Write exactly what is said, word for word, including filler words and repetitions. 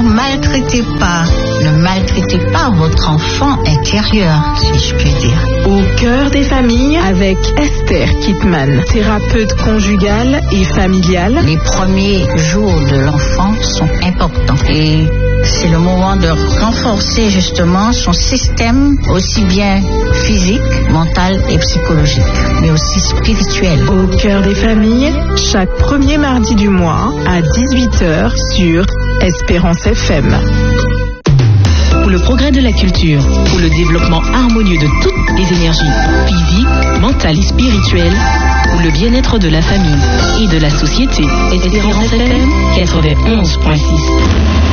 maltraitez pas, ne maltraitez pas votre enfant intérieur, si je puis dire. Au cœur des familles avec Esther Kittmann, thérapeute conjugale et familiale. Les premiers jours de l'enfant sont importants et c'est le moment de renforcer justement son système aussi bien physique, mental et psychologique, mais aussi spirituel. Au cœur des familles, chaque premier mardi du mois à dix-huit heures sur Espérance F M. Pour le progrès de la culture, pour le développement harmonieux de toutes les énergies physiques, mentales et spirituelles, pour le bien-être de la famille et de la société. Espérance F M quatre-vingt-onze point six.